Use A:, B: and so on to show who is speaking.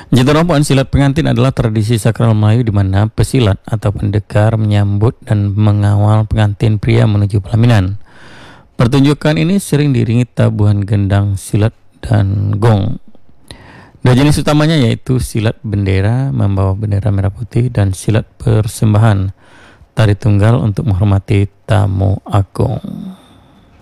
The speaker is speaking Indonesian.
A: Jatuh silat pengantin adalah tradisi sakral Melayu di mana pesilat atau pendekar menyambut dan mengawal pengantin pria menuju pelaminan. Pertunjukan ini sering diiringi tabuhan gendang, silat, dan gong. Dua jenis utamanya yaitu silat bendera membawa bendera merah putih dan silat persembahan tari tunggal untuk menghormati tamu agung.